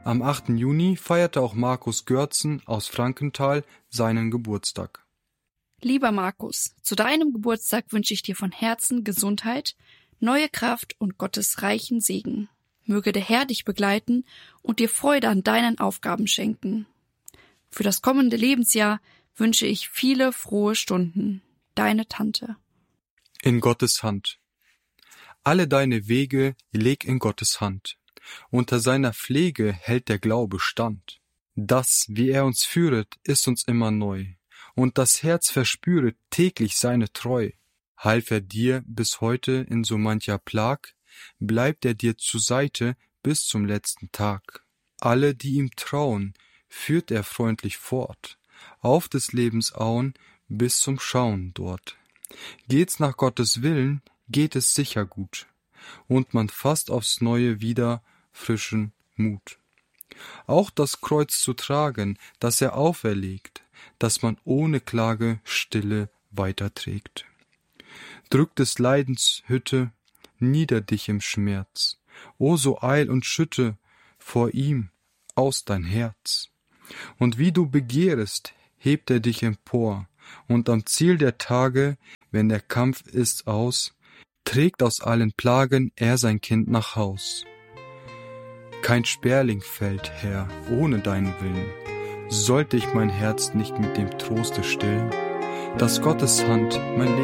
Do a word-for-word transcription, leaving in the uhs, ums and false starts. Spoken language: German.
Am achten Juni feierte auch Markus Görzen aus Frankenthal seinen Geburtstag. Lieber Markus, zu deinem Geburtstag wünsche ich dir von Herzen Gesundheit, neue Kraft und Gottes reichen Segen. Möge der Herr dich begleiten und dir Freude an deinen Aufgaben schenken. Für das kommende Lebensjahr wünsche ich viele frohe Stunden. Deine Tante. In Gottes Hand. Alle deine Wege leg in Gottes Hand. Unter seiner Pflege hält der Glaube stand. Das, wie er uns führet, ist uns immer neu. Und das Herz verspüret täglich seine Treu. Half er dir bis heute in so mancher Plag, bleibt er dir zur Seite bis zum letzten Tag. Alle, die ihm trauen, führt er freundlich fort, auf des Lebens Auen bis zum Schauen dort. Geht's nach Gottes Willen, geht es sicher gut, und man fasst aufs Neue wieder frischen Mut. Auch das Kreuz zu tragen, das er auferlegt, dass man ohne Klage stille weiterträgt. Drück des Leidens Hütte nieder dich im Schmerz, o so eil und schütte vor ihm aus dein Herz. Und wie du begehrest, hebt er dich empor, und am Ziel der Tage, wenn der Kampf ist aus, trägt aus allen Plagen er sein Kind nach Haus. Kein Sperling fällt, Herr, ohne deinen Willen, sollte ich mein Herz nicht mit dem Troste stillen, dass Gottes Hand mein Leben